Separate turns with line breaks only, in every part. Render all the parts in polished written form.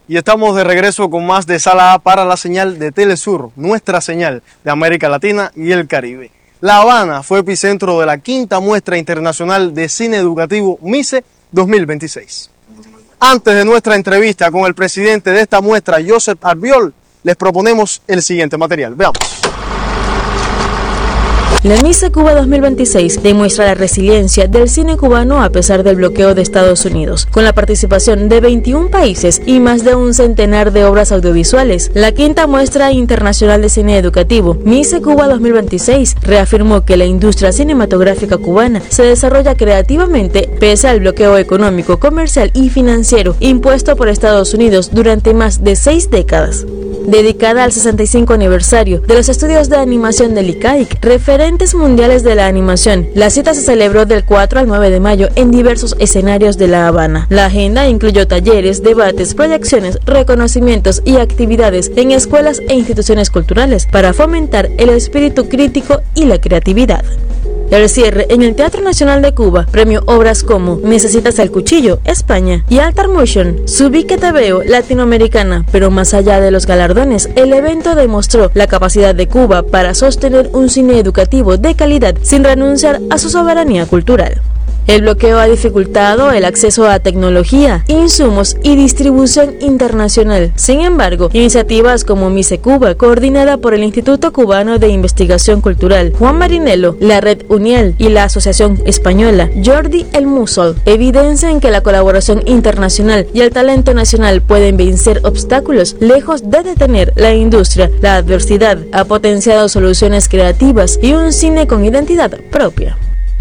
Y estamos de regreso con más de Sala A para la señal de Telesur, nuestra señal de América Latina y el Caribe. La Habana fue epicentro de la quinta muestra internacional de cine educativo MICE 2026. Antes de nuestra entrevista con el presidente de esta muestra, Josep Albiol, les proponemos el siguiente material. Veamos.
La MICE Cuba 2026 demuestra la resiliencia del cine cubano a pesar del bloqueo de Estados Unidos, con la participación de 21 países y más de un centenar de obras audiovisuales. La quinta muestra internacional de cine educativo, MICE Cuba 2026, reafirmó que la industria cinematográfica cubana se desarrolla creativamente pese al bloqueo económico, comercial y financiero impuesto por Estados Unidos durante más de 6 décadas. Dedicada al 65 aniversario de los estudios de animación del ICAIC, referentes mundiales de la animación, la cita se celebró del 4 al 9 de mayo en diversos escenarios de La Habana. La agenda incluyó talleres, debates, proyecciones, reconocimientos y actividades en escuelas e instituciones culturales para fomentar el espíritu crítico y la creatividad. El cierre en el Teatro Nacional de Cuba premió obras como Necesitas el Cuchillo, España, y Altar Motion, Subí que te veo, latinoamericana. Pero más allá de los galardones, el evento demostró la capacidad de Cuba para sostener un cine educativo de calidad sin renunciar a su soberanía cultural. El bloqueo ha dificultado el acceso a tecnología, insumos y distribución internacional. Sin embargo, iniciativas como MICE Cuba, coordinada por el Instituto Cubano de Investigación Cultural, Juan Marinelo, la Red UNIEL y la Asociación Española Jordi El Mussol, evidencian que la colaboración internacional y el talento nacional pueden vencer obstáculos lejos de detener la industria. La adversidad ha potenciado soluciones creativas y un cine con identidad propia.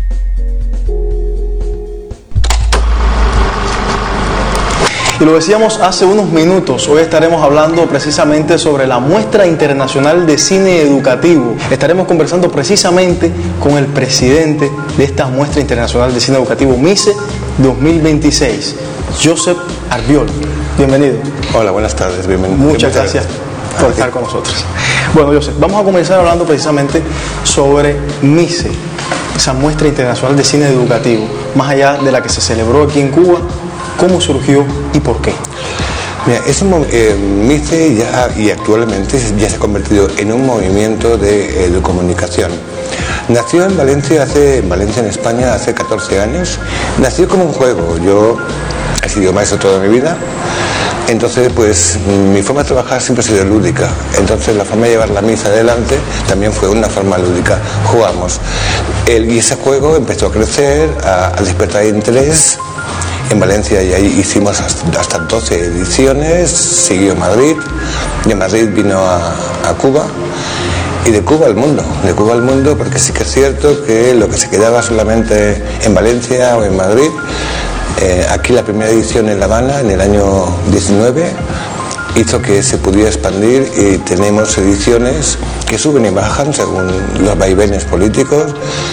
Y lo decíamos hace unos minutos, hoy estaremos hablando precisamente sobre la Muestra Internacional de Cine Educativo. Estaremos conversando precisamente con el presidente de esta Muestra Internacional de Cine Educativo MICE 2026, Josep Albiol. Bienvenido.
Hola, buenas tardes, bienvenido.
Muchas gracias por estar con nosotros. Bueno, Josep, vamos a comenzar hablando precisamente sobre MICE, esa Muestra Internacional de Cine Educativo, más allá de la que se celebró aquí en Cuba. ¿Cómo surgió y por qué?
Mira, MICE y actualmente ya se ha convertido en un movimiento de comunicación. Nació en Valencia, en España, hace 14 años. Nació como un juego. Yo he sido maestro toda mi vida. Entonces, pues mi forma de trabajar siempre ha sido lúdica. Entonces, la forma de llevar la MICE adelante también fue una forma lúdica. Jugamos. Y ese juego empezó a crecer, a despertar interés. En Valencia y ahí hicimos hasta 12 ediciones, siguió Madrid, de Madrid vino a Cuba y de Cuba al mundo, porque sí que es cierto que lo que se quedaba solamente en Valencia o en Madrid, aquí la primera edición en La Habana en el año 19 hizo que se pudiera expandir y tenemos ediciones que suben y bajan según los vaivenes políticos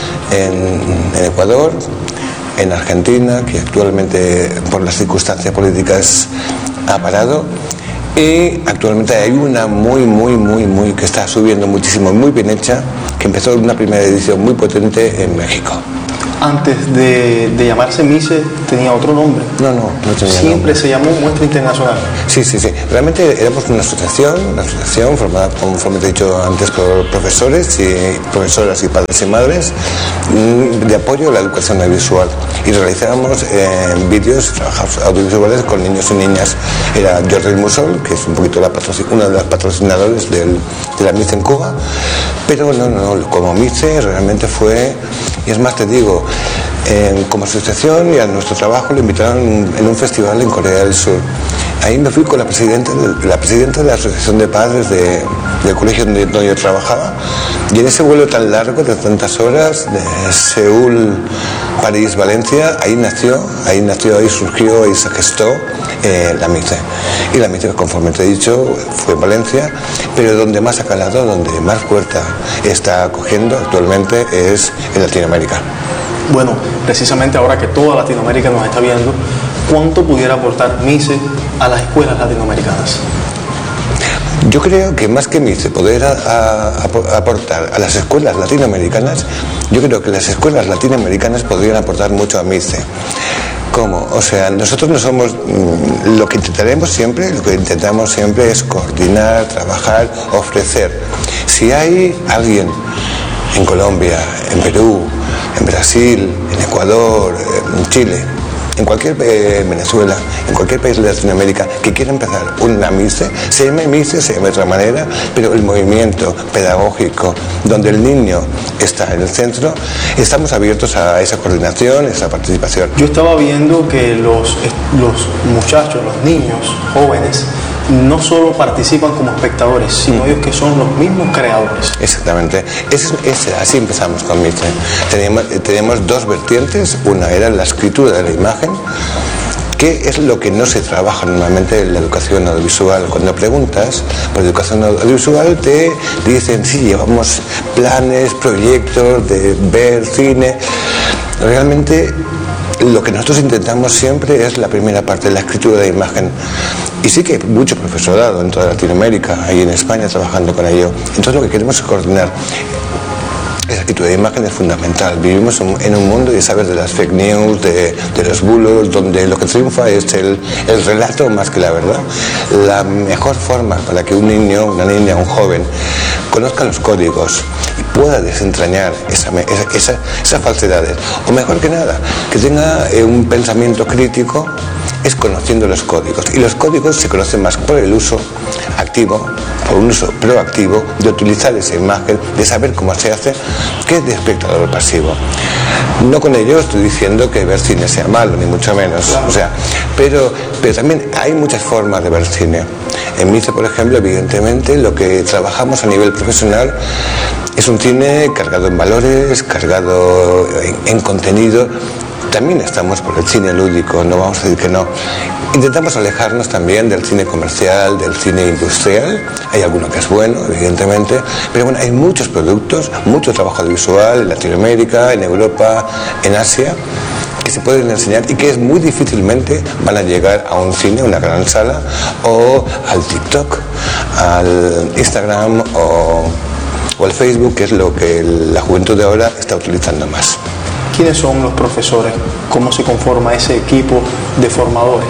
en Ecuador, en Argentina, que actualmente por las circunstancias políticas ha parado, y actualmente hay una muy que está subiendo muchísimo, muy bien hecha, que empezó una primera edición muy potente en México.
Antes de llamarse MICE, ¿tenía otro nombre?
No tenía
Siempre
nombre.
se llamó Muestra Internacional.
Sí. Realmente éramos una asociación formada, conforme te he dicho antes, por profesores y profesoras y padres y madres de apoyo a la educación audiovisual. Y realizábamos vídeos, trabajos audiovisuales con niños y niñas. Era Jordi Mussol, que es un poquito uno de los patrocinadores de la MICE en Cuba. Pero no, como MICE realmente fue, y es más te digo, como asociación y a nuestro trabajo le invitaron en un festival en Corea del Sur. Ahí me fui con la presidenta de la Asociación de Padres del colegio donde yo trabajaba, y en ese vuelo tan largo de tantas horas de Seúl, París, Valencia, ahí surgió, ahí se gestó la MICE. Y la MICE, conforme te he dicho, fue en Valencia, pero donde más ha calado, donde más fuerza está cogiendo actualmente es en Latinoamérica.
Bueno, precisamente ahora que toda Latinoamérica nos está viendo, ¿cuánto pudiera aportar MICE a las escuelas latinoamericanas?
Yo creo que más que MICE poder aportar a las escuelas latinoamericanas, yo creo que las escuelas latinoamericanas podrían aportar mucho a MICE. ¿Cómo? O sea, nosotros no somos... Lo que intentamos siempre es coordinar, trabajar, ofrecer. Si hay alguien en Colombia, en Perú, en Brasil, en Ecuador, en Chile, en cualquier Venezuela, en cualquier país de Latinoamérica que quiera empezar una MICE, se llama MICE, se llama de otra manera, pero el movimiento pedagógico donde el niño está en el centro, estamos abiertos a esa coordinación, esa participación.
Yo estaba viendo que los muchachos, los niños, jóvenes, no solo participan como espectadores, sino ellos que son los mismos creadores.
Exactamente. Así empezamos con MICE. Teníamos dos vertientes. Una era la escritura de la imagen, que es lo que no se trabaja normalmente en la educación audiovisual. Cuando preguntas por educación audiovisual te dicen, sí, llevamos planes, proyectos de ver cine. Realmente lo que nosotros intentamos siempre es la primera parte, la escritura de imagen. Y sí que hay mucho profesorado en toda Latinoamérica y en España trabajando con ello. Entonces lo que queremos es coordinar. La escritura de imagen es fundamental. Vivimos en un mundo, ya sabes, de las fake news, de los bulos, donde lo que triunfa es el relato más que la verdad. La mejor forma para que un niño, una niña, un joven conozcan los códigos y pueda desentrañar esas falsedades, o mejor que nada, que tenga un pensamiento crítico, es conociendo los códigos. Y los códigos se conocen más por el uso activo, por un uso proactivo, de utilizar esa imagen, de saber cómo se hace, que de espectador pasivo. No con ello estoy diciendo que ver cine sea malo, ni mucho menos. O sea, pero también hay muchas formas de ver cine. En MICE, por ejemplo, evidentemente, lo que trabajamos a nivel profesional es un cine cargado en valores, cargado en contenido. También estamos por el cine lúdico, no vamos a decir que no. Intentamos alejarnos también del cine comercial, del cine industrial. Hay alguno que es bueno, evidentemente, pero bueno, hay muchos productos, mucho trabajo audiovisual en Latinoamérica, en Europa, en Asia, que se pueden enseñar y que es muy difícilmente van a llegar a un cine, una gran sala, o al TikTok, al Instagram o al Facebook, que es lo que la juventud de ahora está utilizando más.
¿Quiénes son los profesores? ¿Cómo se conforma ese equipo de formadores?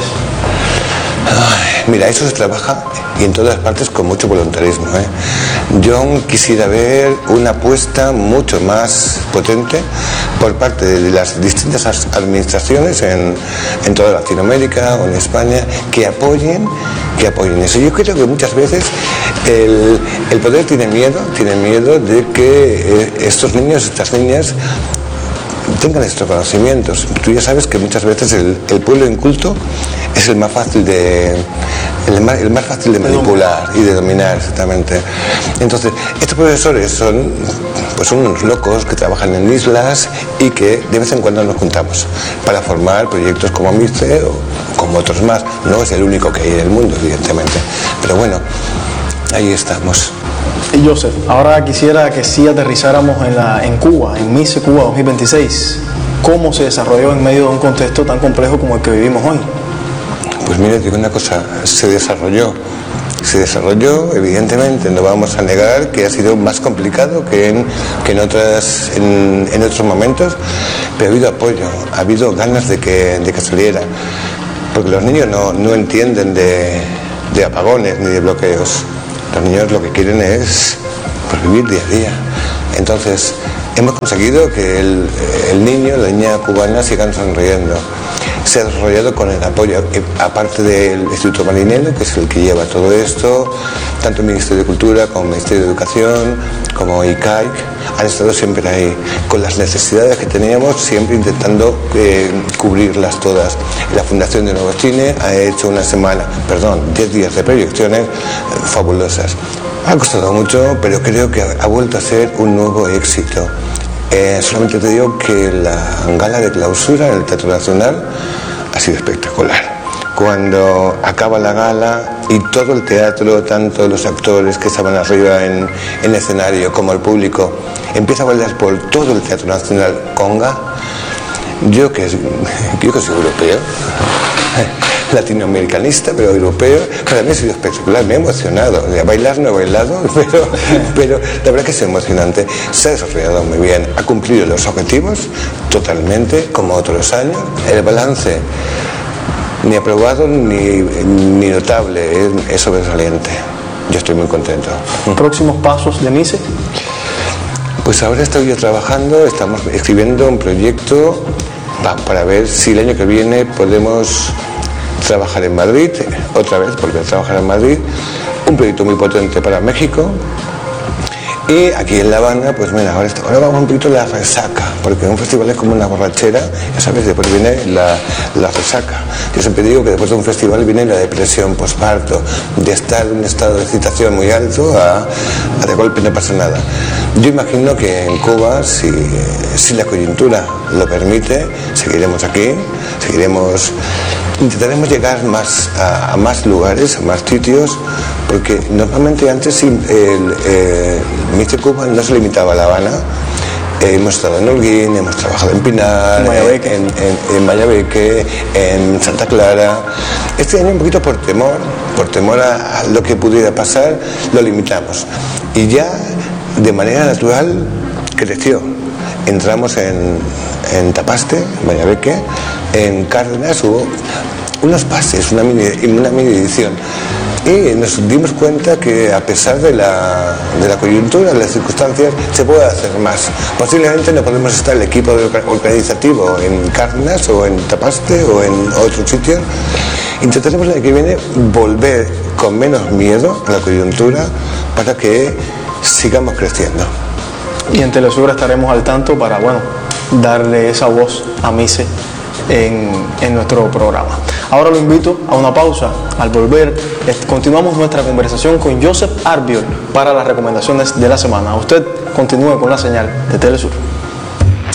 Mira, eso se trabaja y en todas partes con mucho voluntarismo. Yo quisiera ver una apuesta mucho más potente por parte de las distintas administraciones en toda Latinoamérica o en España que apoyen eso. Yo creo que muchas veces el poder tiene miedo de que estos niños, estas niñas tengan estos conocimientos. Tú ya sabes que muchas veces el pueblo inculto es el más fácil de manipular y de dominar, exactamente. Entonces, estos profesores son unos locos que trabajan en islas y que de vez en cuando nos juntamos para formar proyectos como MICE o como otros más. No es el único que hay en el mundo, evidentemente, pero bueno, ahí estamos.
Y Joseph, ahora quisiera que sí aterrizáramos en Cuba, en MICE Cuba 2026. ¿Cómo se desarrolló en medio de un contexto tan complejo como el que vivimos hoy?
Pues mira, te digo una cosa, se desarrolló, evidentemente, no vamos a negar que ha sido más complicado que en otros momentos, pero ha habido apoyo, ha habido ganas de que saliera, porque los niños no entienden de apagones ni de bloqueos. Los niños lo que quieren es vivir día a día. Entonces, hemos conseguido que el niño, la niña cubana sigan sonriendo. Se ha desarrollado con el apoyo, aparte del Instituto Marinelo, que es el que lleva todo esto, tanto el Ministerio de Cultura como el Ministerio de Educación, como ICAIC, han estado siempre ahí, con las necesidades que teníamos, siempre intentando cubrirlas todas. La Fundación de Nuevo Cine ha hecho 10 días de proyecciones fabulosas. Ha costado mucho, pero creo que ha vuelto a ser un nuevo éxito. Solamente te digo que la gala de clausura en el Teatro Nacional ha sido espectacular. Cuando acaba la gala y todo el teatro, tanto los actores que estaban arriba en el escenario como el público, empieza a bailar por todo el Teatro Nacional conga, yo que soy europeo, latinoamericanista, pero europeo. Para mí ha sido espectacular, me ha emocionado. Bailar no he bailado, pero la verdad que es emocionante. Se ha desarrollado muy bien, ha cumplido los objetivos totalmente, como otros años. El balance, ni aprobado ni notable, es sobresaliente. Yo estoy muy contento.
¿Próximos pasos de MICE?
Pues ahora estoy yo trabajando, estamos escribiendo un proyecto para ver si el año que viene podemos trabajar en Madrid, otra vez volver a trabajar en Madrid, un proyecto muy potente para México. Y aquí en La Habana, pues mira, ahora vamos un poquito a la resaca, porque un festival es como una borrachera, ya sabes, después viene la resaca. Yo siempre digo que después de un festival viene la depresión postparto, de estar en un estado de excitación muy alto a de golpe no pasa nada. Yo imagino que en Cuba, si la coyuntura lo permite, seguiremos aquí, intentaremos llegar a más lugares, a más sitios, porque normalmente antes el MICE Cuba no se limitaba a La Habana. Hemos estado en Holguín, hemos trabajado en Pinar, en Mayabeque, en Santa Clara. Este año un poquito por temor a lo que pudiera pasar, lo limitamos. Y ya de manera natural creció. Entramos en Tapaste, en Mayabeque, en Cárdenas hubo unos pases, una mini edición. Y nos dimos cuenta que a pesar de la coyuntura, de las circunstancias, se puede hacer más. Posiblemente no podemos estar el equipo organizativo en Cárdenas o en Tapaste o en otro sitio. Intentaremos el año que viene volver con menos miedo a la coyuntura para que sigamos creciendo.
Y en Telesur estaremos al tanto para, darle esa voz a MICE en nuestro programa. Ahora lo invito a una pausa. Al volver, continuamos nuestra conversación con Joseph Arbiol para las recomendaciones de la semana. Usted continúe con la señal de Telesur.